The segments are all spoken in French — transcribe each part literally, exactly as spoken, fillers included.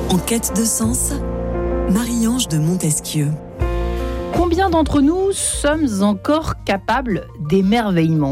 En quête de sens, Marie-Ange de Montesquieu. Combien d'entre nous sommes encore capables d'émerveillement ?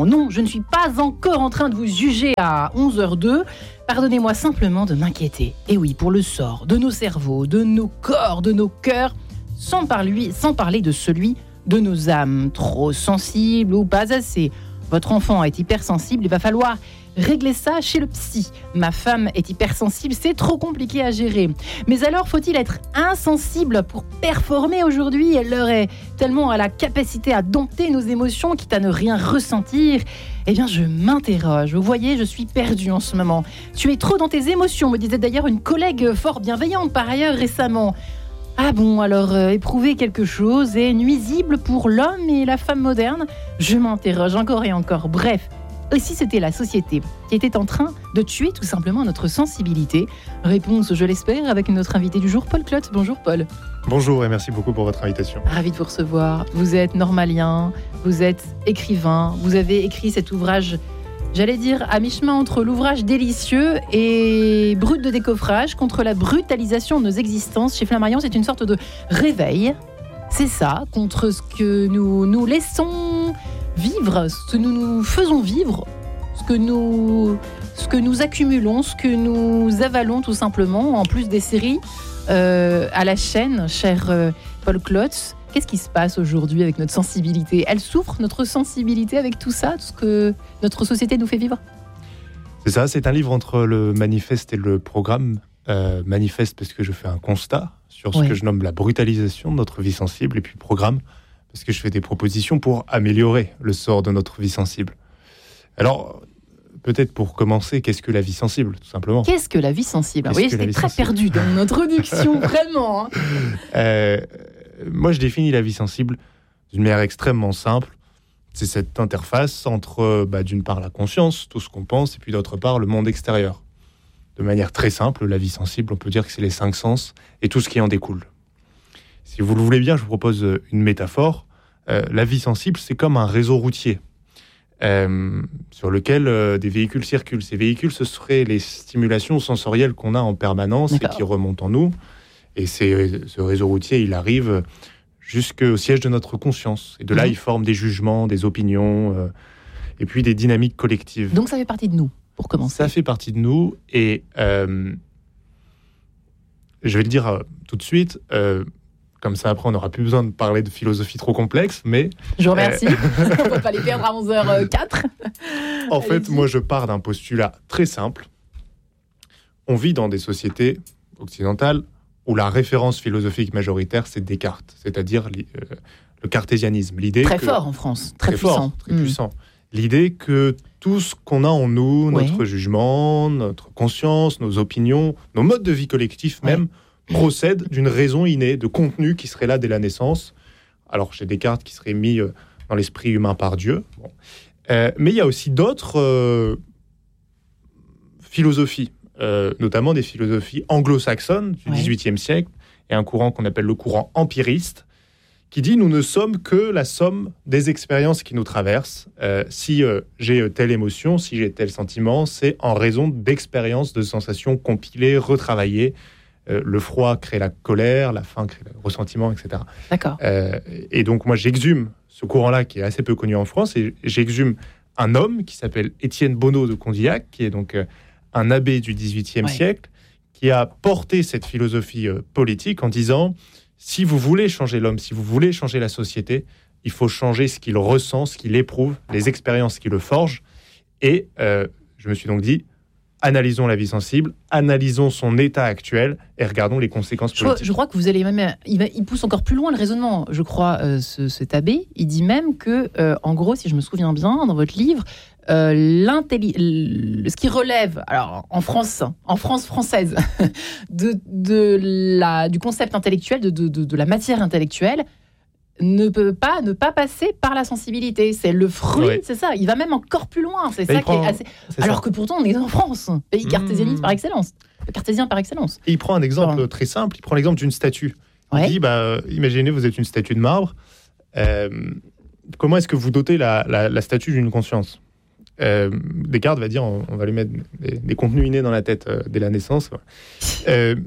Non, je ne suis pas encore en train de vous juger à onze heures zéro deux. Pardonnez-moi simplement de m'inquiéter. Et oui, pour le sort de nos cerveaux, de nos corps, de nos cœurs, sans parler, sans parler de celui de nos âmes, trop sensibles ou pas assez. Votre enfant est hypersensible, il va falloir régler ça chez le psy. Ma femme est hypersensible, c'est trop compliqué à gérer. Mais alors, faut-il être insensible pour performer aujourd'hui ? L'heure est tellement à la capacité à dompter nos émotions, quitte à ne rien ressentir. Eh bien, je m'interroge. Vous voyez, je suis perdue en ce moment. Tu es trop dans tes émotions, me disait d'ailleurs une collègue fort bienveillante par ailleurs récemment. Ah bon, alors euh, éprouver quelque chose est nuisible pour l'homme et la femme moderne ? Je m'interroge encore et encore. Bref. Et si c'était la société qui était en train de tuer tout simplement notre sensibilité ? Réponse, je l'espère, avec notre invité du jour, Paul Clotte. Bonjour Paul. Bonjour et merci beaucoup pour votre invitation. Ravi de vous recevoir. Vous êtes normalien, vous êtes écrivain, vous avez écrit cet ouvrage, j'allais dire, à mi-chemin entre l'ouvrage délicieux et brut de décoffrage contre la brutalisation de nos existences. Chez Flammarion, c'est une sorte de réveil. C'est ça, contre ce que nous nous laissons vivre, ce que nous nous faisons vivre, ce que nous, ce que nous accumulons, ce que nous avalons tout simplement, en plus des séries euh, à la chaîne, cher euh, Paul Clotte. Qu'est-ce qui se passe aujourd'hui avec notre sensibilité ? Elle souffre, notre sensibilité, avec tout ça, tout ce que notre société nous fait vivre ? C'est ça, c'est un livre entre le manifeste et le programme. Euh, manifeste parce que je fais un constat sur ce oui. que je nomme la brutalisation de notre vie sensible, et puis programme parce que je fais des propositions pour améliorer le sort de notre vie sensible. Alors, peut-être pour commencer, qu'est-ce que la vie sensible, tout simplement ? Qu'est-ce que la vie sensible ? Oui, j'étais très sensible perdue dans mon introduction, vraiment. Hein. Euh, moi, je définis la vie sensible d'une manière extrêmement simple. C'est cette interface entre, bah, d'une part, la conscience, tout ce qu'on pense, et puis d'autre part, le monde extérieur. De manière très simple, la vie sensible, on peut dire que c'est les cinq sens et tout ce qui en découle. Si vous le voulez bien, je vous propose une métaphore. Euh, la vie sensible, c'est comme un réseau routier euh, sur lequel euh, des véhicules circulent. Ces véhicules, ce seraient les stimulations sensorielles qu'on a en permanence D'accord. et qui remontent en nous. Et c'est, ce réseau routier, il arrive jusqu'au siège de notre conscience. Et de là, mmh. il forme des jugements, des opinions, euh, et puis des dynamiques collectives. Donc ça fait partie de nous, pour commencer. Ça fait partie de nous, et euh, je vais le dire euh, tout de suite... Euh, Comme ça, après, on n'aura plus besoin de parler de philosophie trop complexe, mais... Je vous remercie. Euh... on ne peut pas les perdre à onze heures zéro quatre. En Allez-y. fait, moi, je pars d'un postulat très simple. On vit dans des sociétés occidentales où la référence philosophique majoritaire, c'est Descartes, c'est-à-dire euh, le cartésianisme. L'idée très que... fort en France, très, très puissant. Fort, très mmh. puissant. L'idée que tout ce qu'on a en nous, oui. notre jugement, notre conscience, nos opinions, nos modes de vie collectifs oui. même... procède d'une raison innée, de contenu qui serait là dès la naissance. Alors, chez Descartes, qui serait mis dans l'esprit humain par Dieu. Bon. Euh, mais il y a aussi d'autres euh, philosophies, euh, notamment des philosophies anglo-saxonnes du ouais. dix-huitième siècle, et un courant qu'on appelle le courant empiriste, qui dit « nous ne sommes que la somme des expériences qui nous traversent. Euh, si euh, j'ai telle émotion, si j'ai tel sentiment, c'est en raison d'expériences, de sensations compilées, retravaillées. Euh, le froid crée la colère, la faim crée le ressentiment, et cetera. D'accord. Euh, et donc, moi, j'exhume ce courant-là qui est assez peu connu en France, et j'exhume un homme qui s'appelle Étienne Bonneau de Condillac, qui est donc euh, un abbé du dix-huitième ouais. siècle, qui a porté cette philosophie euh, politique en disant « si vous voulez changer l'homme, si vous voulez changer la société, il faut changer ce qu'il ressent, ce qu'il éprouve, les expériences qui le forgent. » Et euh, je me suis donc dit... analysons la vie sensible, analysons son état actuel et regardons les conséquences politiques. Je, je crois que vous allez même... Il, va, il pousse encore plus loin le raisonnement, je crois, euh, ce, cet abbé. Il dit même que, euh, en gros, si je me souviens bien, dans votre livre, euh, l'intelli- ce qui relève, alors en France, en France française, de, de la, du concept intellectuel, de, de, de, de la matière intellectuelle, ne peut pas ne pas passer par la sensibilité. C'est le fruit, ouais. c'est ça. Il va même encore plus loin. C'est Mais ça prend... qui est assez... C'est Alors ça. Que pourtant, on est en France, pays cartésianiste mmh. par excellence. Cartésien par excellence. Et il prend un exemple enfin... très simple. Il prend l'exemple d'une statue. Ouais. Il dit, bah, imaginez, vous êtes une statue de marbre. Euh, comment est-ce que vous dotez la, la, la statue d'une conscience ? euh, Descartes va dire, on, on va lui mettre des, des contenus innés dans la tête euh, dès la naissance. Euh,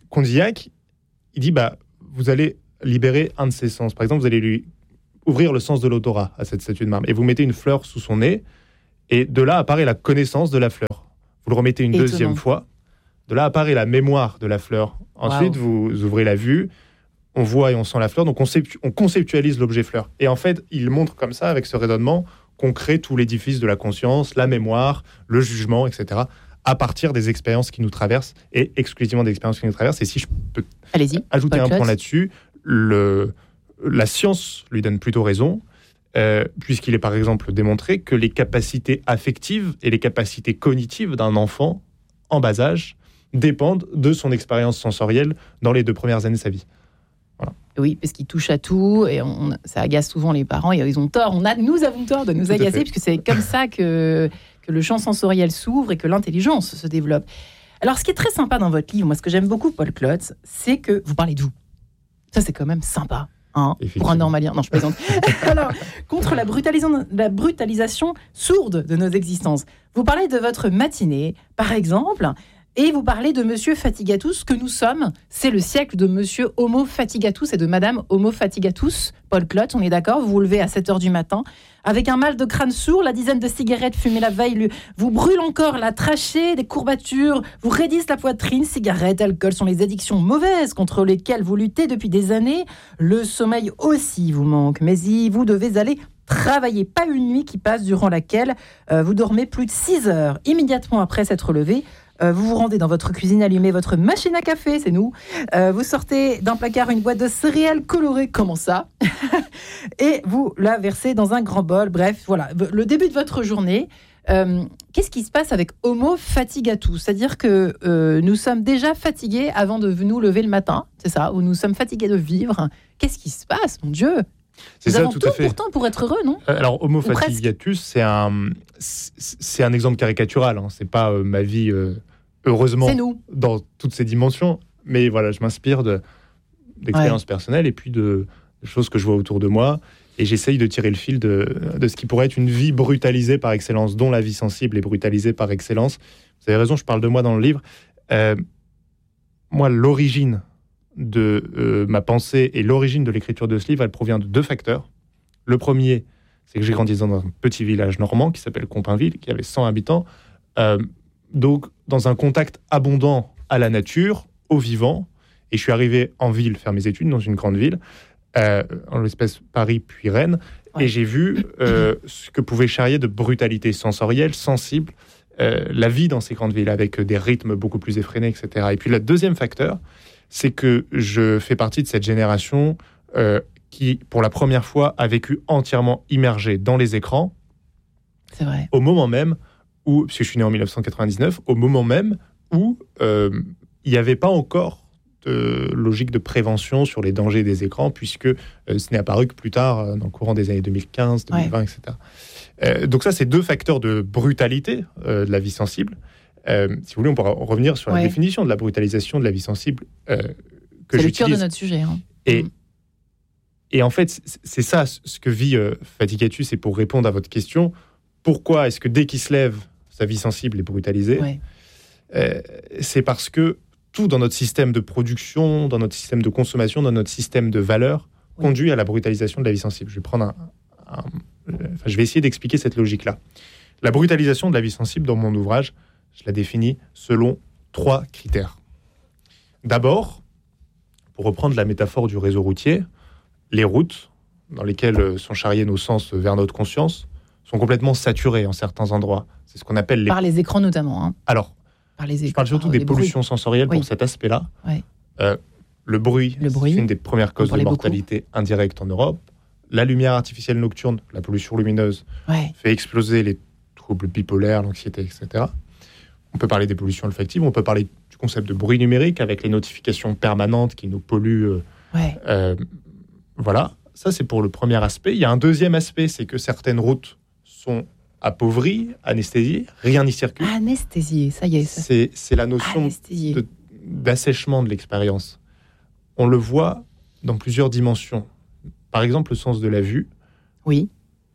Condillac, il dit, bah, vous allez libérer un de ses sens. Par exemple, vous allez lui ouvrir le sens de l'odorat à cette statue de marbre. Et vous mettez une fleur sous son nez, et de là apparaît la connaissance de la fleur. Vous le remettez une Étonnant. deuxième fois, de là apparaît la mémoire de la fleur. Ensuite, wow. vous ouvrez la vue, on voit et on sent la fleur, donc on, conceptu- on conceptualise l'objet fleur. Et en fait, il montre comme ça, avec ce raisonnement, qu'on crée tout l'édifice de la conscience, la mémoire, le jugement, et cetera, à partir des expériences qui nous traversent, et exclusivement des expériences qui nous traversent. Et si je peux Allez-y, ajouter un point là-dessus, le, la science lui donne plutôt raison, euh, puisqu'il est par exemple démontré que les capacités affectives et les capacités cognitives d'un enfant en bas âge dépendent de son expérience sensorielle dans les deux premières années de sa vie. Voilà. Oui, parce qu'il touche à tout et on, ça agace souvent les parents et ils ont tort. On a, nous avons tort de nous tout agacer puisque c'est comme ça que, que le champ sensoriel s'ouvre et que l'intelligence se développe. Alors, ce qui est très sympa dans votre livre, moi, ce que j'aime beaucoup, Paul Klotz, c'est que vous parlez de vous. Ça, c'est quand même sympa. Hein, pour un normalien. Non, je plaisante. Alors, contre la brutalisation, la brutalisation sourde de nos existences. Vous parlez de votre matinée, par exemple, et vous parlez de Monsieur Fatigatus, que nous sommes. C'est le siècle de Monsieur Homo Fatigatus et de Madame Homo Fatigatus. Paul Klotz, on est d'accord, vous vous levez à sept heures du matin, avec un mal de crâne sourd, la dizaine de cigarettes fumées la veille vous brûle encore la trachée, des courbatures, vous raidissent la poitrine, cigarettes, alcool sont les addictions mauvaises contre lesquelles vous luttez depuis des années. Le sommeil aussi vous manque, mais y vous devez aller travailler. Pas une nuit qui passe durant laquelle euh, vous dormez plus de six heures. Immédiatement après s'être levé, Euh, vous vous rendez dans votre cuisine, allumez votre machine à café, c'est nous. Euh, vous sortez d'un placard une boîte de céréales colorées, comment ça et vous la versez dans un grand bol. Bref, voilà, le début de votre journée. Euh, qu'est-ce qui se passe avec Homo Fatigatus ? C'est-à-dire que euh, nous sommes déjà fatigués avant de nous lever le matin, c'est ça ? Ou nous sommes fatigués de vivre. Qu'est-ce qui se passe, mon Dieu ? C'est nous ça, avons tout tout à fait. Pourtant pour être heureux, non ? Alors, Homo Fatigatus, c'est un, c'est un exemple caricatural. Hein. C'est pas euh, ma vie, euh, heureusement, dans toutes ses dimensions. Mais voilà, je m'inspire de, d'expériences ouais. personnelles et puis de, de choses que je vois autour de moi. Et j'essaye de tirer le fil de, de ce qui pourrait être une vie brutalisée par excellence, dont la vie sensible est brutalisée par excellence. Vous avez raison, je parle de moi dans le livre. Euh, moi, l'origine de euh, ma pensée et l'origine de l'écriture de ce livre, elle provient de deux facteurs. Le premier, c'est que j'ai grandi dans un petit village normand qui s'appelle Compainville, qui avait cent habitants. Euh, donc, dans un contact abondant à la nature, au vivant. Et je suis arrivé en ville faire mes études, dans une grande ville, euh, en l'espèce Paris puis Rennes. Ouais. Et j'ai vu euh, ce que pouvait charrier de brutalité sensorielle, sensible, euh, la vie dans ces grandes villes, avec des rythmes beaucoup plus effrénés, et cetera. Et puis, le deuxième facteur, c'est que je fais partie de cette génération euh, qui, pour la première fois, a vécu entièrement immergée dans les écrans. C'est vrai. Au moment même où, puisque je suis né en dix-neuf cent quatre-vingt-dix-neuf, au moment même où euh, il n'y avait pas encore de logique de prévention sur les dangers des écrans, puisque euh, ce n'est apparu que plus tard, euh, dans le courant des années deux mille quinze, deux mille vingt, ouais. et cetera. Euh, donc ça, c'est deux facteurs de brutalité euh, de la vie sensible. Euh, si vous voulez, on pourra revenir sur la ouais. définition de la brutalisation de la vie sensible euh, que c'est j'utilise. C'est le cœur de notre sujet. Hein. Et, mmh. et en fait, c'est ça ce que vit euh, Fatigatus. Et pour répondre à votre question, pourquoi est-ce que dès qu'il se lève, sa vie sensible est brutalisée ? ouais. euh, C'est parce que tout dans notre système de production, dans notre système de consommation, dans notre système de valeurs, ouais. conduit à la brutalisation de la vie sensible. Je vais prendre un, un, un enfin, je vais essayer d'expliquer cette logique-là. La brutalisation de la vie sensible, dans mon ouvrage, je la définis selon trois critères. D'abord, pour reprendre la métaphore du réseau routier, les routes dans lesquelles sont charriés nos sens vers notre conscience sont complètement saturées en certains endroits. C'est ce qu'on appelle les... Par les écrans notamment. Hein. Alors, Par les écrans, je parle surtout des pollutions bruits. sensorielles oui. pour cet aspect-là. Oui. Euh, le bruit, le bruit, c'est une des premières causes de mortalité beaucoup. indirecte en Europe. La lumière artificielle nocturne, la pollution lumineuse, ouais. fait exploser les troubles bipolaires, l'anxiété, et cetera. On peut parler des pollutions olfactives, on peut parler du concept de bruit numérique avec les notifications permanentes qui nous polluent. Euh, ouais. euh, voilà, ça c'est pour le premier aspect. Il y a un deuxième aspect, c'est que certaines routes sont appauvries, anesthésiées, rien n'y circule. Anesthésiées, ça y est. Ça. C'est, c'est la notion de, d'assèchement de l'expérience. On le voit dans plusieurs dimensions. Par exemple, le sens de la vue. Oui.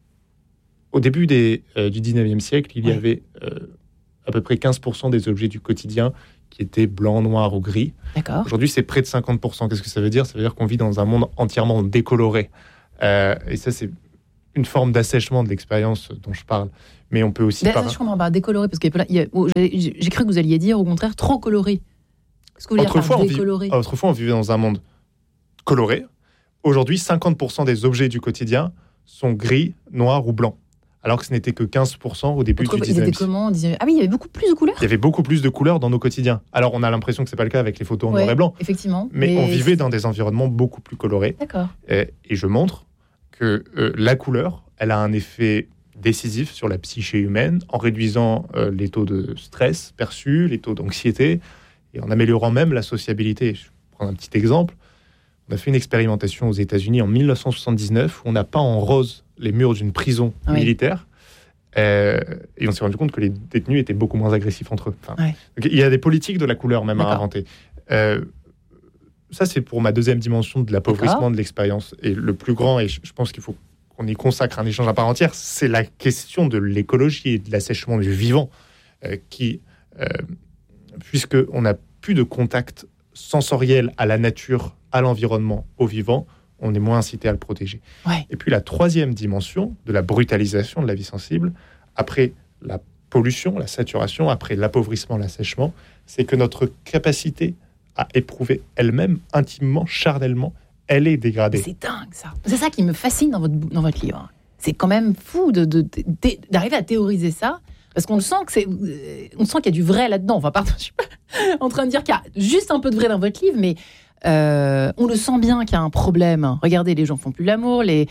Au début des, euh, du dix-neuvième siècle, il y ouais. avait... Euh, à peu près quinze pour cent des objets du quotidien qui était blanc, noir ou gris. D'accord. Aujourd'hui, c'est près de cinquante pour cent. Qu'est-ce que ça veut dire ? Ça veut dire qu'on vit dans un monde entièrement décoloré. Euh, et ça, c'est une forme d'assèchement de l'expérience dont je parle. Mais on peut aussi... Par... Ça, je comprends pas. Décoloré, parce qu'il y a, il y a, oh, j'ai, j'ai cru que vous alliez dire, au contraire, trop coloré. Qu'est-ce que vous voulez dire par décoloré ? Vit... Autrefois, on vivait dans un monde coloré. Aujourd'hui, cinquante pour cent des objets du quotidien sont gris, noirs ou blancs. Alors que ce n'était que quinze pour cent au début Autre... du dix-neuvième siècle. Comment on disait... Ah oui, il y avait beaucoup plus de couleurs. Il y avait beaucoup plus de couleurs dans nos quotidiens. Alors, on a l'impression que ce n'est pas le cas avec les photos en ouais, noir et blanc. Effectivement. Mais, mais on vivait dans des environnements beaucoup plus colorés. D'accord. Et, et je montre que euh, la couleur, elle a un effet décisif sur la psyché humaine en réduisant euh, les taux de stress perçus, les taux d'anxiété et en améliorant même la sociabilité. Je vais prendre un petit exemple. On a fait une expérimentation aux États-Unis en dix-neuf cent soixante-dix-neuf où on a peint en rose les murs d'une prison oui. militaire. Euh, et on s'est rendu compte que les détenus étaient beaucoup moins agressifs entre eux. Enfin, ouais. donc il y a des politiques de la couleur même D'accord. à inventer. Euh, ça, c'est pour ma deuxième dimension de l'appauvrissement D'accord. de l'expérience. Et le plus grand, et je, je pense qu'il faut qu'on y consacre un échange à part entière, c'est la question de l'écologie et de l'assèchement du vivant, euh, qui, euh, puisqu'on n'a plus de contact sensoriel à la nature, à l'environnement, au vivant, on est moins incité à le protéger. Ouais. Et puis la troisième dimension de la brutalisation de la vie sensible, après la pollution, la saturation, après l'appauvrissement, l'assèchement, c'est que notre capacité à éprouver elle-même, intimement, charnellement, elle est dégradée. C'est dingue ça. C'est ça qui me fascine dans votre, dans votre livre. C'est quand même fou de, de, de, de, d'arriver à théoriser ça, parce qu'on le sent que c'est, on sent qu'il y a du vrai là-dedans. Enfin, pardon, je suis pas en train de dire qu'il y a juste un peu de vrai dans votre livre, mais Euh, on le sent bien qu'il y a un problème. Regardez, les gens font plus l'amour. Les,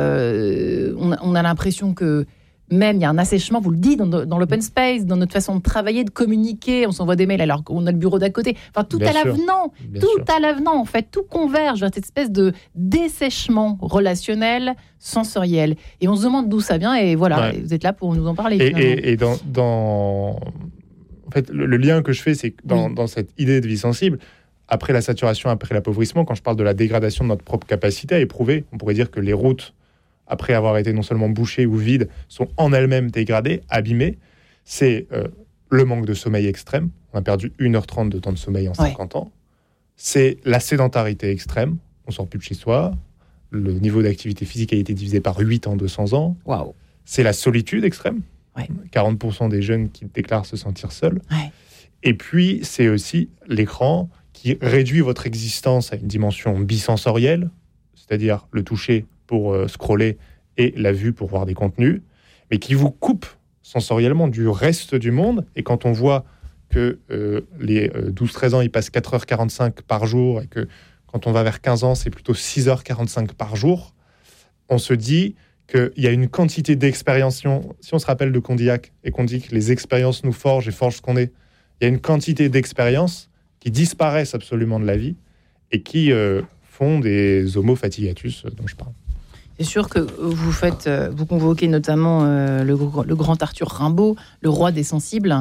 euh, on, a, on a l'impression que même il y a un assèchement. Vous le dites dans, dans l'open space, dans notre façon de travailler, de communiquer. On s'envoie des mails alors qu'on a le bureau d'à côté. Enfin, tout bien à sûr. l'avenant, bien tout sûr. à l'avenant. En fait, tout converge vers cette espèce de dessèchement relationnel, sensoriel. Et on se demande d'où ça vient. Et voilà, ouais. vous êtes là pour nous en parler. Et, et, et dans, dans, en fait, le, le lien que je fais, c'est que dans, oui. dans cette idée de vie sensible. Après la saturation, après l'appauvrissement, quand je parle de la dégradation de notre propre capacité à éprouver, on pourrait dire que les routes, après avoir été non seulement bouchées ou vides, sont en elles-mêmes dégradées, abîmées. C'est euh, le manque de sommeil extrême. On a perdu une heure trente de temps de sommeil en cinquante ouais. ans. C'est la sédentarité extrême. On ne sort plus de chez soi. Le niveau d'activité physique a été divisé par huit en deux cents ans. Wow. C'est la solitude extrême. Ouais. quarante pour cent des jeunes qui déclarent se sentir seuls. Ouais. Et puis, c'est aussi l'écran qui réduit votre existence à une dimension bisensorielle, c'est-à-dire le toucher pour euh, scroller et la vue pour voir des contenus, mais qui vous coupe sensoriellement du reste du monde. Et quand on voit que euh, les euh, douze treize ans, ils passent quatre heures quarante-cinq par jour, et que quand on va vers quinze ans, c'est plutôt six heures quarante-cinq par jour, on se dit qu'il y a une quantité d'expériences. Si on se rappelle de Condillac, et qu'on dit que les expériences nous forgent et forgent ce qu'on est, il y a une quantité d'expériences qui disparaissent absolument de la vie et qui euh, font des homo fatigatus dont je parle. C'est sûr que vous faites, vous convoquez notamment euh, le, le grand Arthur Rimbaud, le roi des sensibles,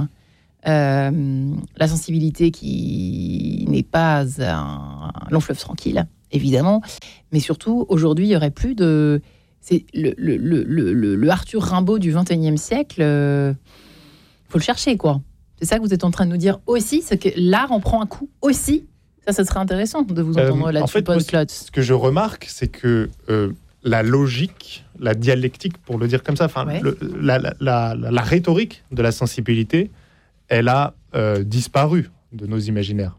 euh, la sensibilité qui n'est pas un long fleuve tranquille, évidemment, mais surtout aujourd'hui il y aurait plus de, c'est le, le, le, le, le Arthur Rimbaud du vingt et unième siècle, il euh, faut le chercher quoi. C'est ça que vous êtes en train de nous dire aussi, c'est que l'art en prend un coup aussi. Ça, ça serait intéressant de vous entendre euh, là-dessus. En fait, moi, ce que je remarque, c'est que euh, la logique, la dialectique, pour le dire comme ça, enfin, ouais. le, la, la, la, la rhétorique de la sensibilité, elle a euh, disparu de nos imaginaires.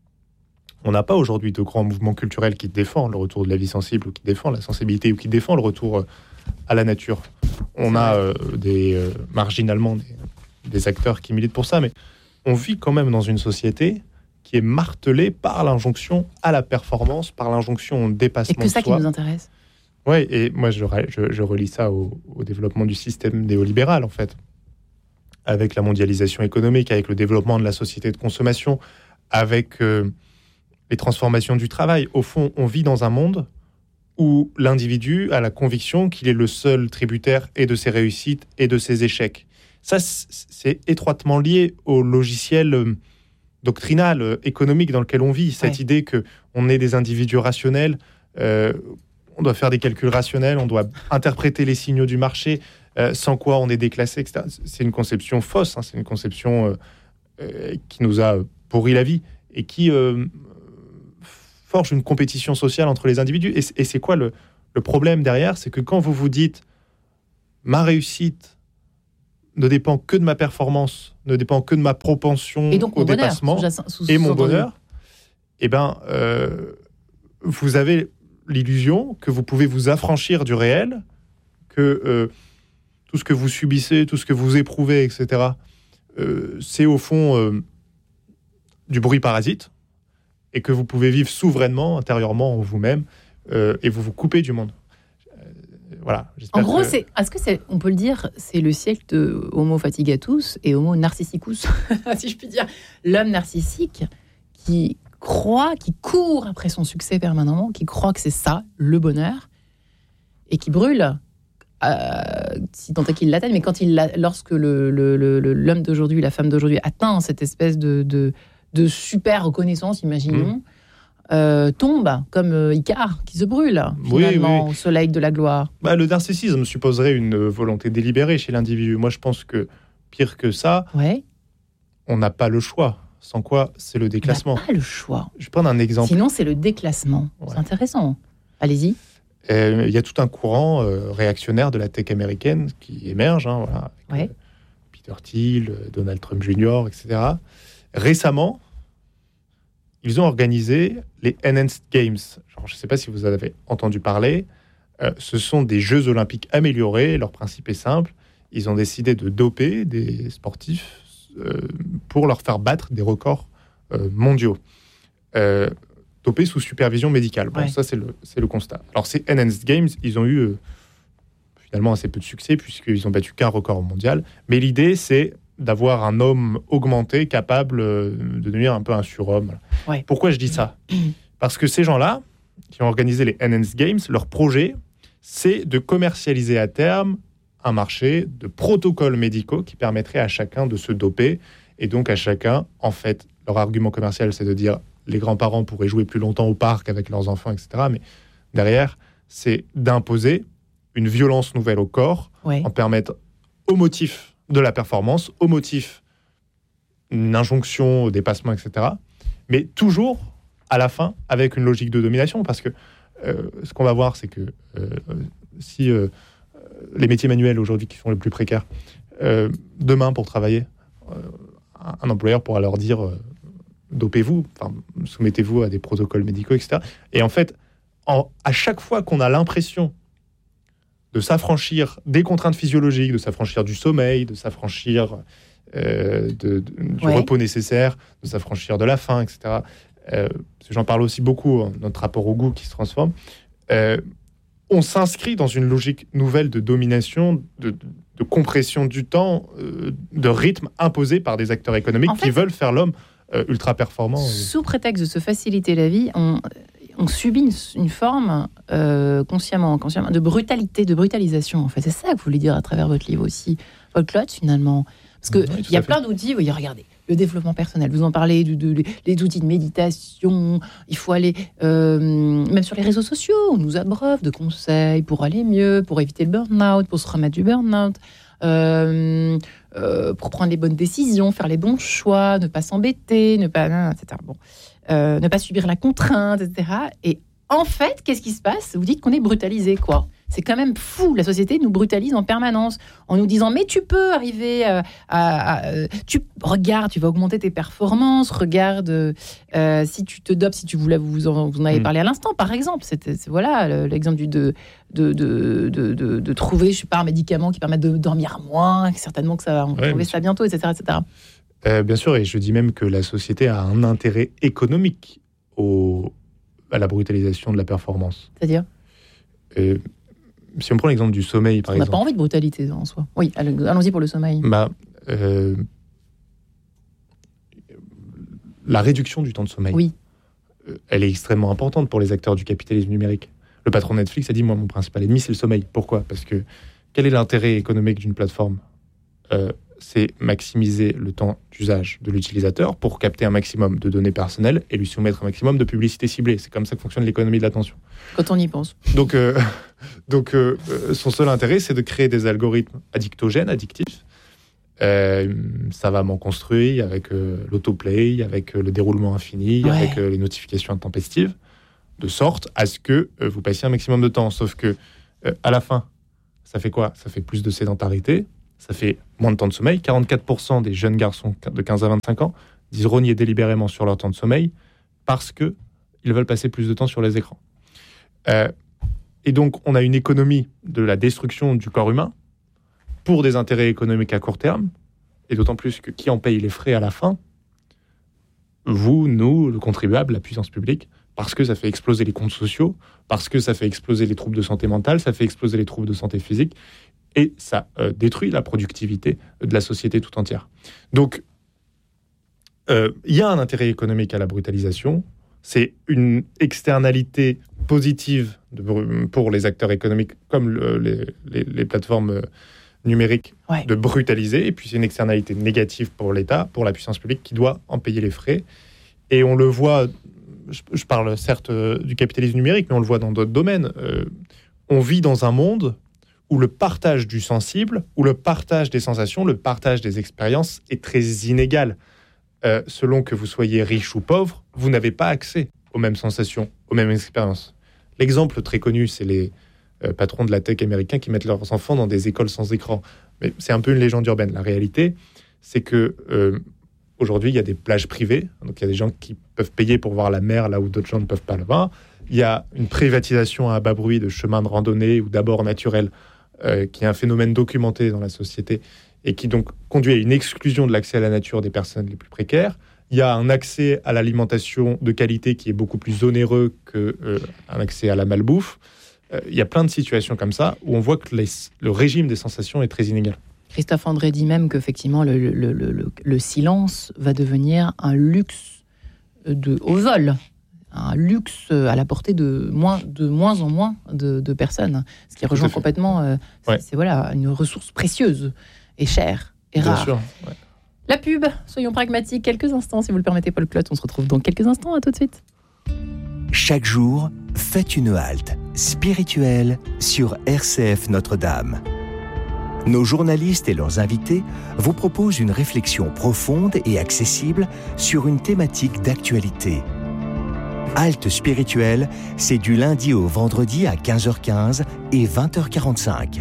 On n'a pas aujourd'hui de grands mouvements culturels qui défendent le retour de la vie sensible, ou qui défendent la sensibilité, ou qui défendent le retour euh, à la nature. On a euh, des euh, marginalement des des acteurs qui militent pour ça, mais on vit quand même dans une société qui est martelée par l'injonction à la performance, par l'injonction au dépassement de soi. Et que ça qui nous intéresse. Oui, et moi je, je, je relie ça au, au développement du système néolibéral, en fait. Avec la mondialisation économique, avec le développement de la société de consommation, avec euh, les transformations du travail. Au fond, on vit dans un monde où l'individu a la conviction qu'il est le seul tributaire et de ses réussites et de ses échecs. Ça, c'est étroitement lié au logiciel doctrinal, économique dans lequel on vit. Cette ouais. idée qu'on est des individus rationnels, euh, on doit faire des calculs rationnels, on doit interpréter les signaux du marché, euh, sans quoi on est déclassé, et cetera. C'est une conception fausse, hein, c'est une conception euh, euh, qui nous a pourrit la vie et qui euh, forge une compétition sociale entre les individus. Et, et c'est quoi le, le problème derrière ? C'est que quand vous vous dites « ma réussite ne dépend que de ma performance, ne dépend que de ma propension et donc, au bonheur, dépassement sous, sous, et mon sous-entendu. bonheur », eh ben, euh, vous avez l'illusion que vous pouvez vous affranchir du réel, que euh, tout ce que vous subissez, tout ce que vous éprouvez, et cetera, euh, c'est au fond euh, du bruit parasite, et que vous pouvez vivre souverainement, intérieurement en vous-même, euh, et vous vous coupez du monde. Euh, voilà. En gros, que... c'est, est-ce que c'est, on peut le dire, c'est le siècle de Homo fatigatus et Homo narcissicus, si je puis dire, l'homme narcissique qui croit, qui court après son succès permanemment, qui croit que c'est ça, le bonheur, et qui brûle, euh, si tant est qu'il l'atteigne, mais quand il l'a, lorsque le, le, le, l'homme d'aujourd'hui, la femme d'aujourd'hui atteint cette espèce de, de, de super reconnaissance, imaginons, mmh. euh, tombe, comme euh, Icare, qui se brûle, finalement, oui, oui. au soleil de la gloire. Bah, le narcissisme supposerait une volonté délibérée chez l'individu. Moi, je pense que, pire que ça, ouais. on n'a pas le choix. Sans quoi, c'est le déclassement. On n'a pas le choix. Je vais prendre un exemple. Sinon, c'est le déclassement. Ouais. C'est intéressant. Allez-y. Il euh, y a tout un courant euh, réactionnaire de la tech américaine qui émerge. Hein, voilà, avec, ouais. euh, Peter Thiel, Donald Trump junior, et cetera. Récemment, ils ont organisé les Enhanced Games. Genre, je ne sais pas si vous en avez entendu parler. Euh, ce sont des Jeux olympiques améliorés. Leur principe est simple. Ils ont décidé de doper des sportifs pour leur faire battre des records euh, mondiaux, euh, dopés sous supervision médicale. Bon, ouais. Ça, c'est le, c'est le constat. Alors, ces Enhanced Games, ils ont eu euh, finalement assez peu de succès, puisqu'ils n'ont battu qu'un record mondial. Mais l'idée, c'est d'avoir un homme augmenté, capable euh, de devenir un peu un surhomme. Ouais. Pourquoi je dis ça ? Parce que ces gens-là, qui ont organisé les Enhanced Games, leur projet, c'est de commercialiser à terme un marché de protocoles médicaux qui permettrait à chacun de se doper. Et donc, à chacun, en fait, leur argument commercial, c'est de dire les grands-parents pourraient jouer plus longtemps au parc avec leurs enfants, et cetera. Mais derrière, c'est d'imposer une violence nouvelle au corps, ouais. en permettre au motif de la performance, au motif une injonction au dépassement, et cetera. Mais toujours, à la fin, avec une logique de domination. Parce que euh, ce qu'on va voir, c'est que euh, si... Euh, les métiers manuels aujourd'hui qui sont les plus précaires, euh, demain pour travailler, euh, un employeur pourra leur dire euh, dopez-vous, enfin, soumettez-vous à des protocoles médicaux, et cetera. Et en fait, en, à chaque fois qu'on a l'impression de s'affranchir des contraintes physiologiques, de s'affranchir du sommeil, de s'affranchir euh, de, de, du ouais. repos nécessaire, de s'affranchir de la faim, et cetera. Euh, parce que j'en parle aussi beaucoup, hein, notre rapport au goût qui se transforme. Euh, on s'inscrit dans une logique nouvelle de domination, de, de, de compression du temps, euh, de rythme imposé par des acteurs économiques en fait, qui veulent faire l'homme euh, ultra performant. Sous prétexte de se faciliter la vie, on, on subit une, une forme euh, consciemment, inconsciemment, de brutalité, de brutalisation. En fait, c'est ça que vous voulez dire à travers votre livre aussi, votre clotte finalement. Parce qu'il oui, y a plein d'outils, oui, regardez, le développement personnel, vous en parlez, de, de, de, les outils de méditation, il faut aller, euh, même sur les réseaux sociaux, on nous abreuve de conseils pour aller mieux, pour éviter le burn-out, pour se remettre du burn-out, euh, euh, pour prendre les bonnes décisions, faire les bons choix, ne pas s'embêter, ne pas, et cetera. Bon, euh, ne pas subir la contrainte, et cetera. Et en fait, qu'est-ce qui se passe ? Vous dites qu'on est brutalisé, quoi. C'est quand même fou. La société nous brutalise en permanence en nous disant mais tu peux arriver à, à, à tu regarde, tu vas augmenter tes performances. Regarde euh, si tu te dopes, si tu voulais, vous en, vous en avez parlé à l'instant, par exemple. C'est, c'est voilà l'exemple du, de, de, de, de, de, de trouver, je sais pas, un médicament qui permet de dormir moins. Certainement que ça va, on va ouais, trouver ça bientôt, et cetera, et cetera. Euh, bien sûr, et je dis même que la société a un intérêt économique au, à la brutalisation de la performance. C'est-à-dire euh, si on prend l'exemple du sommeil, par on exemple... On n'a pas envie de brutalité en soi. Oui, allons-y pour le sommeil. Bah, euh, la réduction du temps de sommeil, oui. euh, elle est extrêmement importante pour les acteurs du capitalisme numérique. Le patron de Netflix a dit, moi, mon principal ennemi, c'est le sommeil. Pourquoi ? Parce que quel est l'intérêt économique d'une plateforme ? euh, C'est maximiser le temps d'usage de l'utilisateur pour capter un maximum de données personnelles et lui soumettre un maximum de publicité ciblée. C'est comme ça que fonctionne l'économie de l'attention. Quand on y pense. Donc, euh, donc euh, son seul intérêt, c'est de créer des algorithmes addictogènes, addictifs, euh, savamment construit, avec euh, l'autoplay, avec euh, le déroulement infini, Ouais. avec euh, les notifications intempestives, de sorte à ce que euh, vous passiez un maximum de temps. Sauf que, euh, à la fin, ça fait quoi ? Ça fait plus de sédentarité, ça fait moins de temps de sommeil. quarante-quatre pour cent des jeunes garçons de quinze à vingt-cinq ans disent rogner délibérément sur leur temps de sommeil parce qu'ils veulent passer plus de temps sur les écrans. Euh, et donc, on a une économie de la destruction du corps humain pour des intérêts économiques à court terme, et d'autant plus que qui en paye les frais à la fin ? Vous, nous, le contribuable, la puissance publique, parce que ça fait exploser les comptes sociaux, parce que ça fait exploser les troubles de santé mentale, ça fait exploser les troubles de santé physique, et ça euh, détruit la productivité de la société tout entière. Donc, il euh, y a un intérêt économique à la brutalisation, c'est une externalité positive de, pour les acteurs économiques comme le, les, les, les plateformes euh, numériques, Ouais. de brutaliser, et puis c'est une externalité négative pour l'État, pour la puissance publique qui doit en payer les frais. Et on le voit, je, je parle certes euh, du capitalisme numérique, mais on le voit dans d'autres domaines. Euh, on vit dans un monde où le partage du sensible, où le partage des sensations, le partage des expériences est très inégal. Euh, selon que vous soyez riche ou pauvre, vous n'avez pas accès aux mêmes sensations, aux mêmes expériences. L'exemple très connu, c'est les euh, patrons de la tech américains qui mettent leurs enfants dans des écoles sans écran. Mais c'est un peu une légende urbaine. La réalité, c'est que euh, aujourd'hui, il y a des plages privées. Donc, il y a des gens qui peuvent payer pour voir la mer là où d'autres gens ne peuvent pas le voir. Il y a une privatisation à bas bruit de chemins de randonnée ou d'abords naturels, euh, qui est un phénomène documenté dans la société et qui donc conduit à une exclusion de l'accès à la nature des personnes les plus précaires. Il y a un accès à l'alimentation de qualité qui est beaucoup plus onéreux qu'un euh, accès à la malbouffe. Euh, il y a plein de situations comme ça où on voit que les, le régime des sensations est très inégal. Christophe André dit même qu'effectivement, le, le, le, le, le silence va devenir un luxe de, au vol, un luxe à la portée de moins, de moins en moins de, de personnes. Ce qui rejoint complètement, euh, c'est, ouais. c'est voilà, une ressource précieuse et chère et rare. Bien sûr, ouais. La pub, soyons pragmatiques, quelques instants, si vous le permettez, Paul Clotte. On se retrouve dans quelques instants, à tout de suite. Chaque jour, faites une halte spirituelle sur R C F Notre-Dame. Nos journalistes et leurs invités vous proposent une réflexion profonde et accessible sur une thématique d'actualité. Halte spirituelle, c'est du lundi au vendredi à quinze heures quinze et vingt heures quarante-cinq.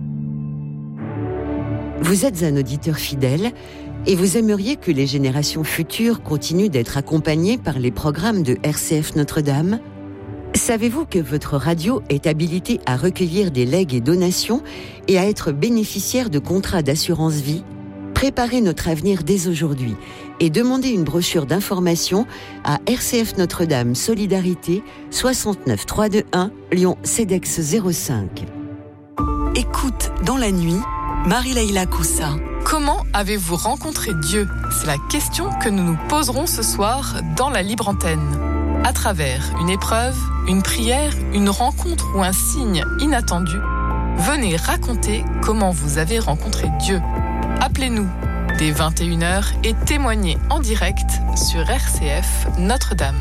Vous êtes un auditeur fidèle et vous aimeriez que les générations futures continuent d'être accompagnées par les programmes de R C F Notre-Dame ? Savez-vous que votre radio est habilitée à recueillir des legs et donations et à être bénéficiaire de contrats d'assurance vie ? Préparez notre avenir dès aujourd'hui et demandez une brochure d'information à R C F Notre-Dame Solidarité soixante-neuf trois cent vingt-et-un Lyon CEDEX zéro cinq. Écoute dans la nuit, Marie-Leila Coussa. Comment avez-vous rencontré Dieu ? C'est la question que nous nous poserons ce soir dans la Libre Antenne. À travers une épreuve, une prière, une rencontre ou un signe inattendu, venez raconter comment vous avez rencontré Dieu. Appelez-nous dès vingt et une heures et témoignez en direct sur R C F Notre-Dame.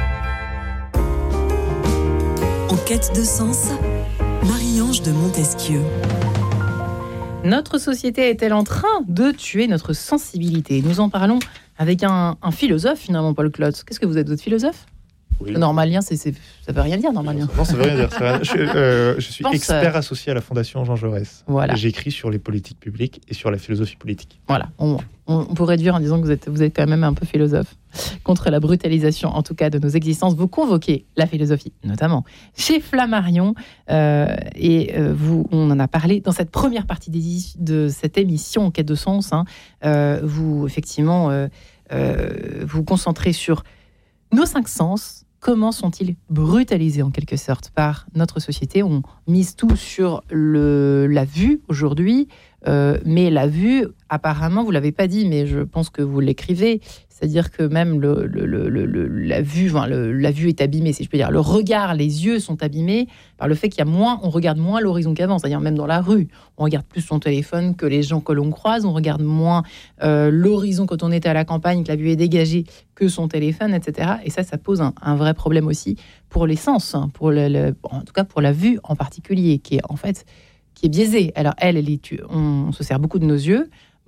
En quête de sens, Marie-Ange de Montesquieu. Notre société est-elle en train de tuer notre sensibilité ? Nous en parlons avec un, un philosophe, finalement, Paul Clotte. Qu'est-ce que vous êtes, votre philosophe ? Oui. Normalien, c'est, c'est, ça veut rien dire, normalien. Non, ça veut rien dire. Ça veut rien dire. Je, euh, je suis Penseur. expert associé à la Fondation Jean Jaurès. Voilà. J'écris sur les politiques publiques et sur la philosophie politique. Voilà, on, on, on pourrait dire en disant que vous êtes, vous êtes quand même un peu philosophe. Contre la brutalisation, en tout cas, de nos existences, vous convoquez la philosophie, notamment chez Flammarion. Euh, et euh, vous, on en a parlé dans cette première partie des, de cette émission En quête de sens. Hein, euh, vous, effectivement, euh, euh, vous concentrez sur nos cinq sens. Comment sont-ils brutalisés en quelque sorte par notre société ? On mise tout sur le, la vue aujourd'hui, euh, mais la vue, apparemment, vous ne l'avez pas dit, mais je pense que vous l'écrivez, c'est-à-dire que même le, le, le, le, la, vue, enfin, le, la vue est abîmée, si je peux dire. Le regard, les yeux sont abîmés par le fait qu'il y a moins, on regarde moins l'horizon qu'avant, c'est-à-dire même dans la rue, on regarde plus son téléphone que les gens que l'on croise, on regarde moins euh, l'horizon quand on était à la campagne, que la vue est dégagée, que son téléphone, et cetera. Et ça, ça pose un, un vrai problème aussi pour les sens, hein, pour le, le, en tout cas pour la vue en particulier, qui est en fait qui est biaisée. Alors elle, elle est, on, on se sert beaucoup de nos yeux,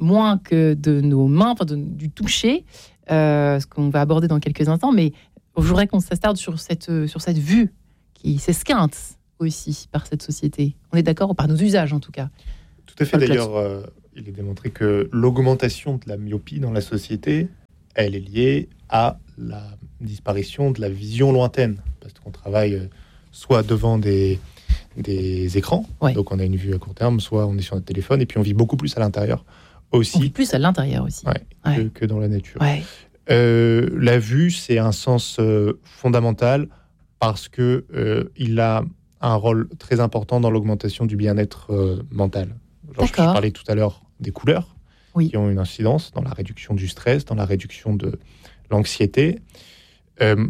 moins que de nos mains, enfin de, du toucher, euh, ce qu'on va aborder dans quelques instants. Mais je voudrais qu'on s'attarde sur cette, sur cette vue qui s'esquinte aussi par cette société. On est d'accord, par nos usages en tout cas. Tout à fait. D'ailleurs, euh, il est démontré que l'augmentation de la myopie dans la société, elle est liée à la disparition de la vision lointaine. Parce qu'on travaille euh, soit devant des, des écrans, ouais. donc on a une vue à court terme, soit on est sur notre téléphone, et puis on vit beaucoup plus à l'intérieur aussi. On vit plus à l'intérieur aussi. Ouais, ouais. Que, que dans la nature. Ouais. Euh, la vue, c'est un sens euh, fondamental parce qu'il euh, a un rôle très important dans l'augmentation du bien-être euh, mental. Alors, je, je parlais tout à l'heure des couleurs, oui. qui ont une incidence dans la réduction du stress, dans la réduction de l'anxiété. Euh,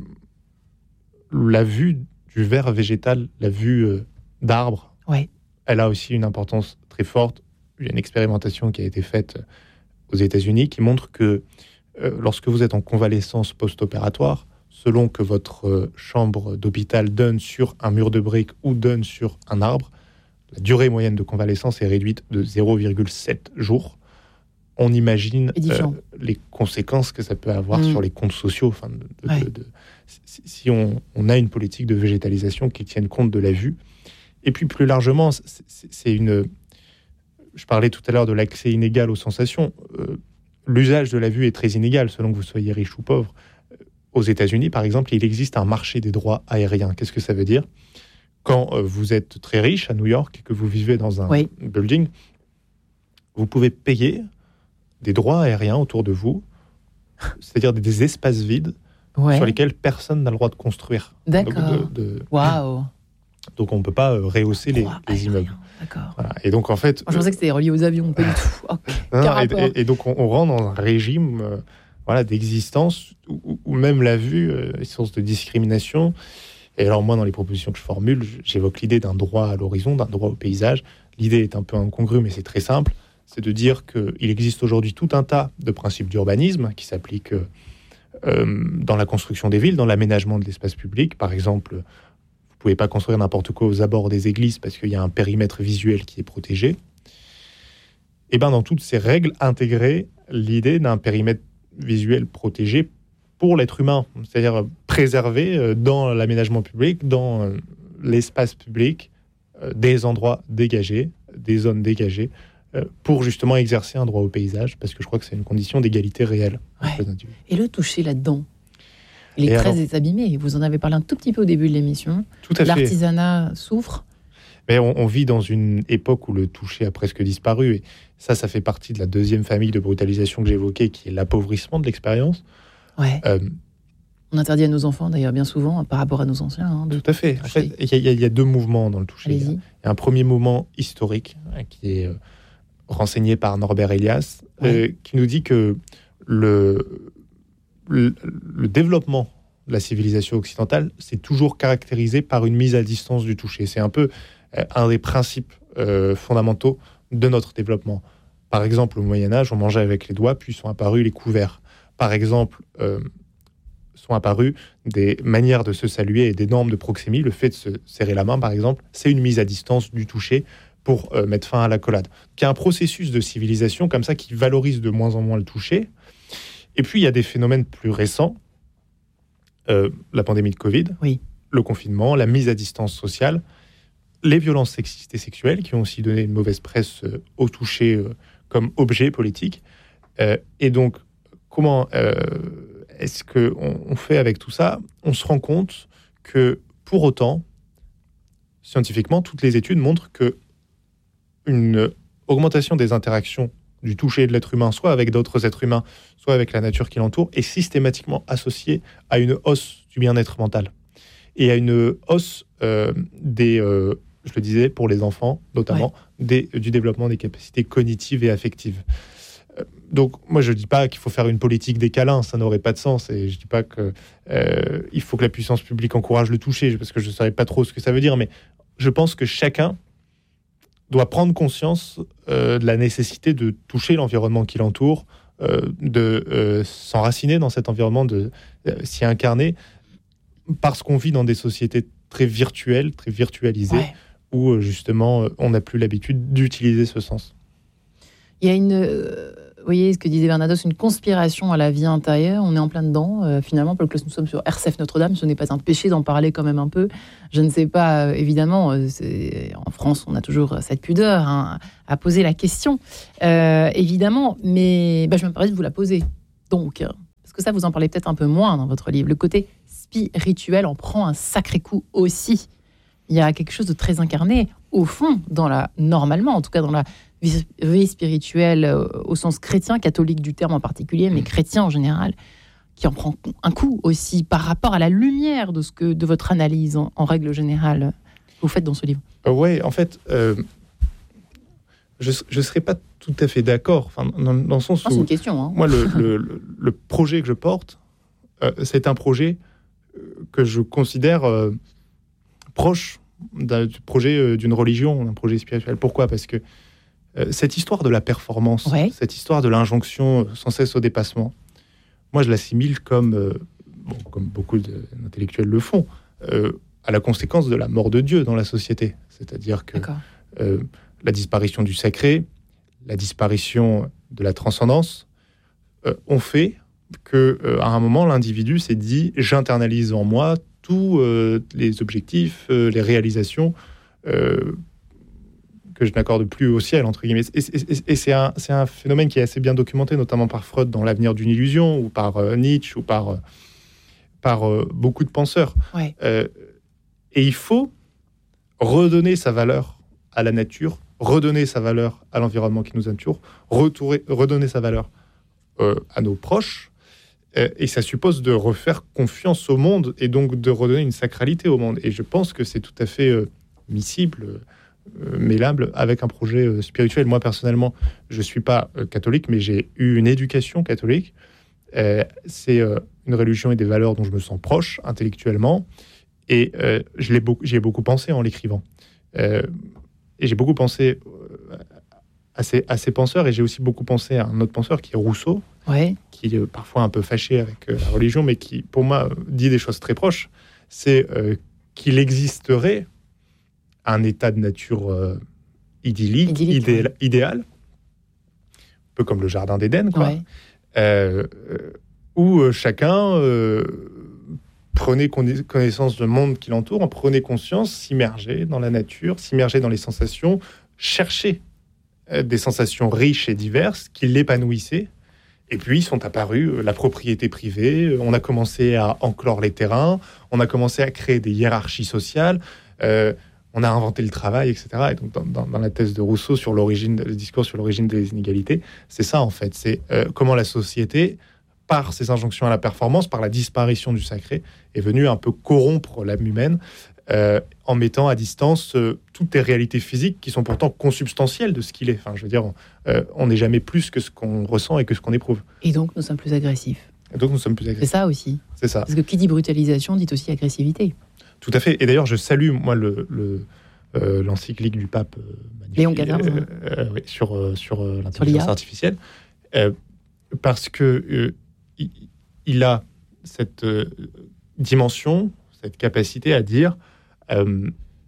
la vue du vert végétal, la vue euh, d'arbres, ouais. elle a aussi une importance très forte. Il y a une expérimentation qui a été faite aux États-Unis qui montre que euh, lorsque vous êtes en convalescence post-opératoire, selon que votre euh, chambre d'hôpital donne sur un mur de briques ou donne sur un arbre, la durée moyenne de convalescence est réduite de zéro virgule sept jours. On imagine euh, les conséquences que ça peut avoir mmh. sur les comptes sociaux. Enfin, de, de, ouais. de, de, si si on, on a une politique de végétalisation qui tienne compte de la vue. Et puis plus largement, c'est, c'est une... Je parlais tout à l'heure de l'accès inégal aux sensations. Euh, l'usage de la vue est très inégal selon que vous soyez riche ou pauvre. Aux États-Unis, par exemple, il existe un marché des droits aériens. Qu'est-ce que ça veut dire ? Quand euh, vous êtes très riche à New York et que vous vivez dans un oui. building, vous pouvez payer des droits aériens autour de vous, c'est-à-dire des espaces vides ouais. sur lesquels personne n'a le droit de construire. D'accord. De, de... Waouh. Donc on ne peut pas euh, rehausser les, les immeubles. D'accord. Voilà. Et donc en fait, moi, je pensais que c'était relié aux avions, pas du tout. Okay. Non, et, et, et donc on, on rentre dans un régime euh, voilà, d'existence où, où même la vue euh, est source de discrimination. Et alors moi, dans les propositions que je formule, j'évoque l'idée d'un droit à l'horizon, d'un droit au paysage. L'idée est un peu incongrue, mais c'est très simple. C'est de dire qu'il existe aujourd'hui tout un tas de principes d'urbanisme qui s'appliquent euh, dans la construction des villes, dans l'aménagement de l'espace public. Par exemple, vous ne pouvez pas construire n'importe quoi aux abords des églises parce qu'il y a un périmètre visuel qui est protégé. Et bien, dans toutes ces règles, intégrer l'idée d'un périmètre visuel protégé pour l'être humain, c'est-à-dire préserver dans l'aménagement public, dans l'espace public, des endroits dégagés, des zones dégagées, pour justement exercer un droit au paysage, parce que je crois que c'est une condition d'égalité réelle. Ouais. Et le toucher là-dedans, il est Et très alors, abîmé. Vous en avez parlé un tout petit peu au début de l'émission. Tout à L'artisanat fait. souffre. Mais on, on vit dans une époque où le toucher a presque disparu. Et ça, ça fait partie de la deuxième famille de brutalisation que j'évoquais, qui est l'appauvrissement de l'expérience. Ouais. Euh, on interdit à nos enfants, d'ailleurs, bien souvent, par rapport à nos anciens. Hein, tout à fait. En fait, il y, y, y a deux mouvements dans le toucher. Il y, y a un premier mouvement historique, hein, qui est euh, renseigné par Norbert Elias, ouais. euh, qui nous dit que le, le, le développement de la civilisation occidentale, c'est toujours caractérisé par une mise à distance du toucher. C'est un peu euh, un des principes euh, fondamentaux de notre développement. Par exemple, au Moyen-Âge, on mangeait avec les doigts, puis sont apparus les couverts. Par exemple, euh, sont apparues des manières de se saluer et des normes de proxémie. Le fait de se serrer la main, par exemple, c'est une mise à distance du toucher pour euh, mettre fin à l'accolade. Il y a un processus de civilisation comme ça qui valorise de moins en moins le toucher. Et puis, il y a des phénomènes plus récents. Euh, la pandémie de Covid, oui. le confinement, la mise à distance sociale, les violences sexistes et sexuelles qui ont aussi donné une mauvaise presse euh, au toucher euh, comme objet politique. Euh, et donc, comment euh, est-ce qu'on on fait avec tout ça ? On se rend compte que, pour autant, scientifiquement, toutes les études montrent qu'une augmentation des interactions du toucher de l'être humain, soit avec d'autres êtres humains, soit avec la nature qui l'entoure, est systématiquement associée à une hausse du bien-être mental et à une hausse euh, des, euh, je le disais, pour les enfants, notamment, ouais. des, du développement des capacités cognitives et affectives. Euh, donc, moi, je ne dis pas qu'il faut faire une politique des câlins, ça n'aurait pas de sens, et je ne dis pas qu'il euh, faut que la puissance publique encourage le toucher, parce que je ne saurais pas trop ce que ça veut dire, mais je pense que chacun doit prendre conscience euh, de la nécessité de toucher l'environnement qui l'entoure, euh, de euh, s'enraciner dans cet environnement, de euh, s'y incarner, parce qu'on vit dans des sociétés très virtuelles, très virtualisées, ouais. où euh, justement on n'a plus l'habitude d'utiliser ce sens. Il y a une, euh, vous voyez ce que disait Bernados, une conspiration à la vie intérieure. On est en plein dedans. Euh, finalement, parce que nous sommes sur R C F Notre-Dame, ce n'est pas un péché d'en parler quand même un peu. Je ne sais pas, euh, évidemment, euh, c'est, en France, on a toujours cette pudeur hein, à poser la question, euh, évidemment. Mais bah, je me permets de vous la poser. Donc, parce que ça, vous en parlez peut-être un peu moins dans votre livre. Le côté spirituel en prend un sacré coup aussi. Il y a quelque chose de très incarné, au fond, dans la, normalement, en tout cas dans la vie spirituelle euh, au sens chrétien, catholique du terme en particulier, mais chrétien en général, qui en prend un coup aussi par rapport à la lumière de, ce que, de votre analyse en, en règle générale que vous faites dans ce livre. Euh, oui, en fait, euh, je ne serais pas tout à fait d'accord, enfin, dans, dans le sens ah, où... c'est une question. Hein. Moi, le, le, le, le projet que je porte, euh, c'est un projet que je considère euh, proche d'un projet euh, d'une religion, d'un projet spirituel. Pourquoi ? Parce que euh, cette histoire de la performance, ouais. cette histoire de l'injonction sans cesse au dépassement, moi, je l'assimile comme, euh, bon, comme beaucoup d'intellectuels le font, euh, à la conséquence de la mort de Dieu dans la société. C'est-à-dire que euh, la disparition du sacré, la disparition de la transcendance euh, ont fait qu'à euh, un moment, l'individu s'est dit « j'internalise en moi tous euh, les objectifs, euh, les réalisations euh, que je n'accorde plus au ciel », entre guillemets. Et, et, et c'est, un, c'est un phénomène qui est assez bien documenté, notamment par Freud dans L'Avenir d'une illusion, ou par euh, Nietzsche, ou par, euh, par euh, beaucoup de penseurs. Ouais. Euh, et il faut redonner sa valeur à la nature, redonner sa valeur à l'environnement qui nous entoure, retourer, redonner sa valeur euh, à nos proches, euh, et ça suppose de refaire confiance au monde, et donc de redonner une sacralité au monde. Et je pense que c'est tout à fait euh, miscible, euh, mêlable avec un projet euh, spirituel. Moi, personnellement, je ne suis pas euh, catholique, mais j'ai eu une éducation catholique. Euh, c'est euh, une religion et des valeurs dont je me sens proche intellectuellement, et euh, je l'ai beaucoup, j'y ai beaucoup pensé en l'écrivant. Euh, et j'ai beaucoup pensé euh, à, ces, à ces penseurs, et j'ai aussi beaucoup pensé à un autre penseur qui est Rousseau, ouais. qui est parfois un peu fâché avec euh, la religion, mais qui, pour moi, dit des choses très proches. C'est euh, qu'il existerait un état de nature euh, idyllique, idyllique idéal, ouais. idéal, un peu comme le Jardin d'Éden, quoi, ouais. euh, où euh, chacun... Euh, prenez connaissance du monde qui l'entoure, en prenez conscience, s'immerger dans la nature, s'immerger dans les sensations, chercher euh, des sensations riches et diverses qui l'épanouissaient. Et puis sont apparues euh, la propriété privée, euh, on a commencé à enclore les terrains, on a commencé à créer des hiérarchies sociales, euh, on a inventé le travail, et cetera. Et donc dans, dans, dans la thèse de Rousseau sur l'origine, le discours sur l'origine des inégalités, c'est ça en fait, c'est euh, comment la société, par ces injonctions à la performance, par la disparition du sacré, est venue un peu corrompre l'âme humaine euh, en mettant à distance euh, toutes les réalités physiques qui sont pourtant consubstantielles de ce qu'il est. Enfin, je veux dire, euh, on n'est jamais plus que ce qu'on ressent et que ce qu'on éprouve. Et donc, nous sommes plus agressifs. Et donc, nous sommes plus agressifs. C'est ça aussi. C'est ça. Parce que qui dit brutalisation dit aussi agressivité. Tout à fait. Et d'ailleurs, je salue, moi, le, le, euh, l'encyclique du pape euh, Léon quatorze, euh, hein. euh, oui, sur, euh, sur euh, l'intelligence sur l'I A. artificielle. Euh, parce que euh, il a cette euh, dimension, cette capacité à dire, euh,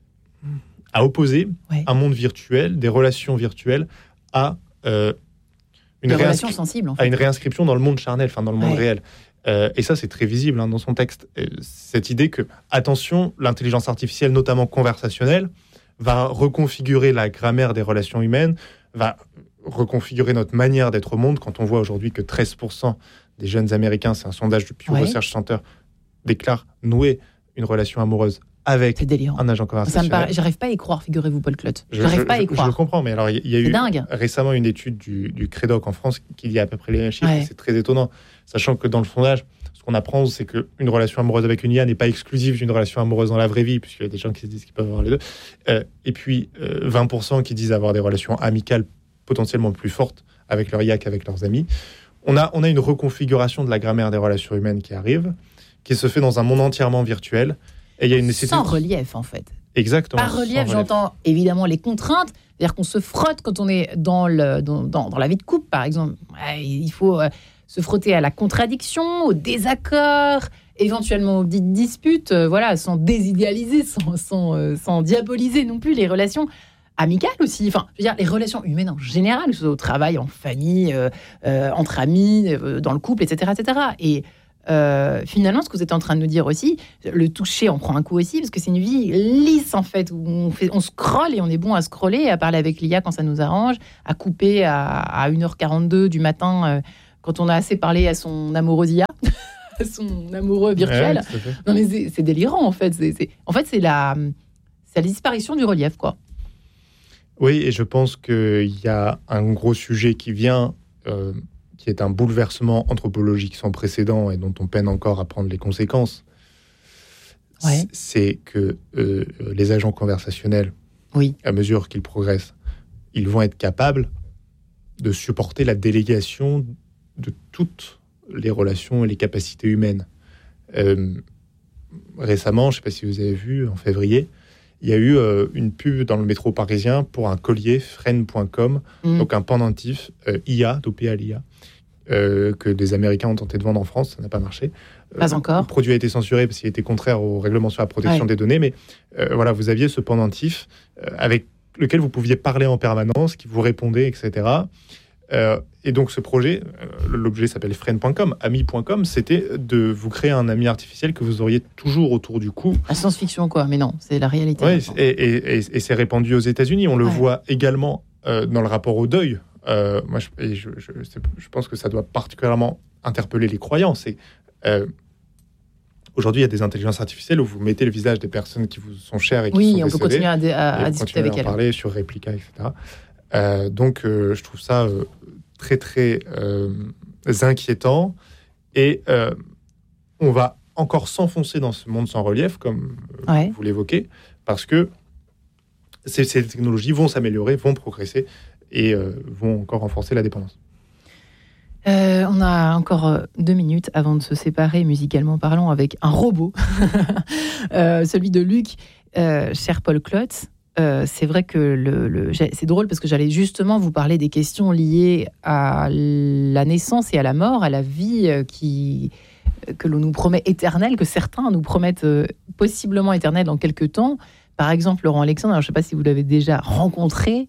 à opposer ouais. un monde virtuel, des relations virtuelles, à, euh, une, réinscri- sensible, en fait. à une réinscription dans le monde charnel, enfin dans le monde ouais. réel. Euh, et ça, c'est très visible hein, dans son texte. Et cette idée que, attention, l'intelligence artificielle, notamment conversationnelle, va reconfigurer la grammaire des relations humaines, va reconfigurer notre manière d'être au monde, quand on voit aujourd'hui que treize pour cent des jeunes Américains, c'est un sondage du Pew ouais. Research Center, déclarent nouer une relation amoureuse avec un agent conversationnel. Ça me paraît, j'arrive pas à y croire, figurez-vous, Paul Clot. Je n'arrive pas à y croire. Je le comprends, mais alors il y, y a c'est eu dingue. récemment une étude du, du Crédoc en France qui dit à peu près les mêmes chiffres, ouais. et c'est très étonnant, sachant que dans le sondage, ce qu'on apprend, c'est qu'une relation amoureuse avec une I A n'est pas exclusive d'une relation amoureuse dans la vraie vie, puisqu'il y a des gens qui se disent qu'ils peuvent avoir les deux. Euh, et puis, euh, vingt pour cent qui disent avoir des relations amicales potentiellement plus fortes avec leur I A qu'avec leurs amis. On a, on a une reconfiguration de la grammaire des relations humaines qui arrive, qui se fait dans un monde entièrement virtuel. Et il y a une nécessité... Sans relief, en fait. Exactement. Par relief, j'entends évidemment les contraintes, c'est-à-dire qu'on se frotte quand on est dans, le, dans, dans, dans la vie de couple, par exemple. Il faut euh, se frotter à la contradiction, au désaccord, éventuellement aux petites disputes, euh, voilà, sans désidéaliser, sans, sans, euh, sans diaboliser non plus les relations. amical aussi. Enfin, je veux dire, les relations humaines en général, que ce soit au travail, en famille, euh, euh, entre amis, euh, dans le couple, et cetera, et cetera. Et euh, finalement, ce que vous êtes en train de nous dire aussi, le toucher, on prend un coup aussi, parce que c'est une vie lisse, en fait, où on, fait, on scrolle et on est bon à scroller, à parler avec l'I A quand ça nous arrange, à couper à, à une heure quarante-deux du matin euh, quand on a assez parlé à son amoureuse I A. Son amoureux virtuel. Ouais, non mais c'est, c'est délirant en fait. C'est, c'est, en fait, c'est la, c'est la disparition du relief, quoi. Oui, et je pense qu'il y a un gros sujet qui vient, euh, qui est un bouleversement anthropologique sans précédent et dont on peine encore à prendre les conséquences. Ouais. C'est que euh, les agents conversationnels, oui. à mesure qu'ils progressent, ils vont être capables de supporter la délégation de toutes les relations et les capacités humaines. Euh, récemment, je ne sais pas si vous avez vu, en février, il y a eu euh, une pub dans le métro parisien pour un collier friend point com, mmh. donc un pendentif euh, I A, dopé à l'I A, euh, que des Américains ont tenté de vendre en France, ça n'a pas marché. Pas euh, encore. Le produit a été censuré parce qu'il était contraire au règlement sur la protection ouais. des données, mais euh, voilà, vous aviez ce pendentif euh, avec lequel vous pouviez parler en permanence, qui vous répondait, et cetera. Euh, et donc ce projet, euh, l'objet s'appelle friend point com, ami point com, c'était de vous créer un ami artificiel que vous auriez toujours autour du cou. La science-fiction quoi, mais non, c'est la réalité. Ouais, et, et, et, et c'est répandu aux États-Unis. On le ouais. voit également euh, dans le rapport au deuil. Euh, moi, je, et je, je, je pense que ça doit particulièrement interpeller les croyants. C'est, euh, aujourd'hui, il y a des intelligences artificielles où vous mettez le visage des personnes qui vous sont chères et qui oui, sont Oui, on peut continuer à, à, à discuter avec elles. elles. Parler sur Replica, et cetera. Euh, donc, euh, je trouve ça euh, très, très euh, inquiétant. Et euh, on va encore s'enfoncer dans ce monde sans relief, comme euh, ouais. vous l'évoquez, parce que ces, ces technologies vont s'améliorer, vont progresser et euh, vont encore renforcer la dépendance. Euh, on a encore deux minutes avant de se séparer, musicalement parlant, avec un robot, euh, celui de Luc, euh, cher Paul Klotz. Euh, c'est vrai que le, le, c'est drôle parce que j'allais justement vous parler des questions liées à la naissance et à la mort, à la vie qui, que l'on nous promet éternelle, que certains nous promettent possiblement éternelle dans quelques temps. Par exemple, Laurent Alexandre, alors je ne sais pas si vous l'avez déjà rencontré,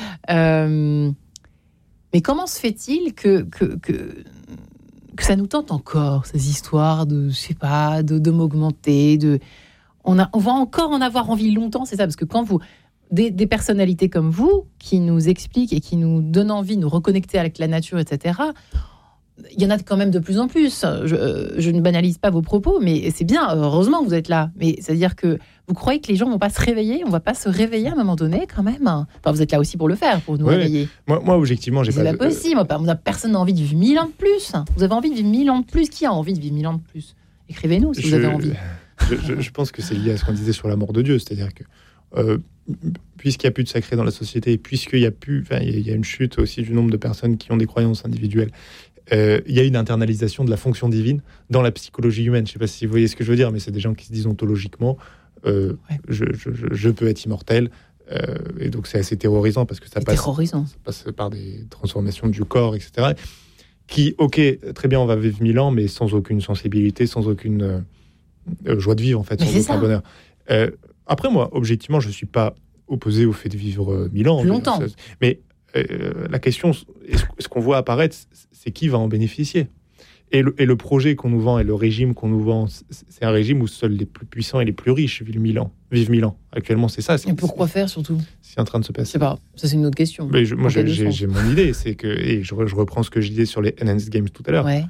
euh, mais comment se fait-il que, que, que, que ça nous tente encore, ces histoires de, je sais pas, de, de m'augmenter, de... On, a, on va encore en avoir envie longtemps, c'est ça, parce que quand vous... Des, des personnalités comme vous, qui nous expliquent et qui nous donnent envie de nous reconnecter avec la nature, et cetera, il y en a quand même de plus en plus. Je, je ne banalise pas vos propos, mais c'est bien, heureusement que vous êtes là. Mais c'est-à-dire que vous croyez que les gens ne vont pas se réveiller, on ne va pas se réveiller à un moment donné, quand même. Enfin, vous êtes là aussi pour le faire, pour nous oui, réveiller. Moi, moi, objectivement, j'ai c'est pas... C'est pas possible. Euh... Personne n'a envie de vivre mille ans de plus. Vous avez envie de vivre mille ans de plus. Qui a envie de vivre mille ans de plus ? Écrivez-nous si je... vous avez envie. je, je, je pense que c'est lié à ce qu'on disait sur la mort de Dieu, c'est-à-dire que euh, puisqu'il n'y a plus de sacré dans la société, puisqu'il y a plus, enfin, il y a une chute aussi du nombre de personnes qui ont des croyances individuelles, euh, il y a une internalisation de la fonction divine dans la psychologie humaine. Je ne sais pas si vous voyez ce que je veux dire, mais c'est des gens qui se disent ontologiquement, euh, ouais. je, je, je, je peux être immortel, euh, et donc c'est assez terrorisant parce que ça passe, ça passe par des transformations du corps, et cetera. Qui, ok, très bien, on va vivre mille ans, mais sans aucune sensibilité, sans aucune euh, joie de vivre, en fait, mais sans aucun bonheur. Euh, après, moi, objectivement, je ne suis pas opposé au fait de vivre euh, mille ans. Plus longtemps. Mais, mais euh, la question, est-ce, ce qu'on voit apparaître, c'est qui va en bénéficier. Et le, et le projet qu'on nous vend et le régime qu'on nous vend, c'est un régime où seuls les plus puissants et les plus riches vivent mille ans. Vivent mille ans. Actuellement, c'est ça. C'est, et pourquoi c'est, faire, surtout ? C'est en train de se passer. Je sais pas. Ça, c'est une autre question. Mais je, moi, j'ai, j'ai, j'ai mon idée. C'est que, et je, je reprends ce que je disais sur les Enhanced Games tout à l'heure. Ouais.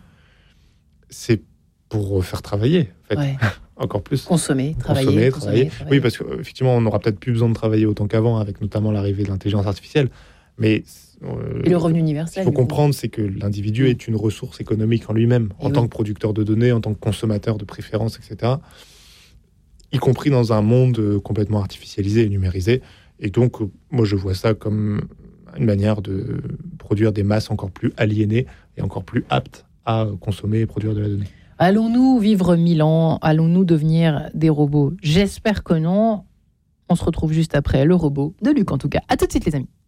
C'est pour faire travailler, en fait. Ouais. Encore plus. Consommer, travailler. Consommer, consommer travailler. travailler. Oui, parce qu'effectivement, on n'aura peut-être plus besoin de travailler autant qu'avant, avec notamment l'arrivée de l'intelligence artificielle. Mais euh, et le revenu universel. Ce qu'il faut comprendre, c'est que l'individu oui. est une ressource économique en lui-même, et en oui. tant que producteur de données, en tant que consommateur de préférences, et cetera. Y compris dans un monde complètement artificialisé et numérisé. Et donc, moi, je vois ça comme une manière de produire des masses encore plus aliénées et encore plus aptes à consommer et produire de la donnée. Allons-nous vivre mille ans ? Allons-nous devenir des robots ? J'espère que non. On se retrouve juste après le robot de Luc, en tout cas. À tout de suite, les amis.